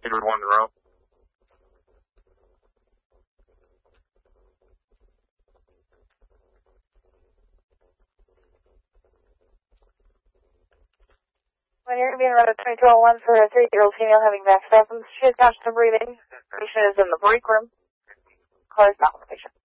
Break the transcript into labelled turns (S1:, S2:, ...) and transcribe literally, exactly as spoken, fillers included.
S1: Inward one in a row.
S2: When you're being around at twenty-two oh one for a three-year-old female having back spasms, she has conscious and breathing. Patient is in the break room. Call us documentation.